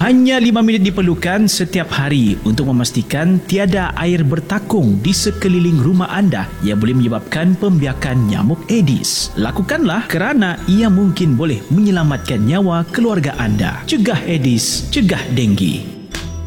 Hanya 5 minit diperlukan setiap hari untuk memastikan tiada air bertakung di sekeliling rumah anda yang boleh menyebabkan pembiakan nyamuk Aedes. Lakukanlah kerana ia mungkin boleh menyelamatkan nyawa keluarga anda. Cegah Aedes, cegah denggi.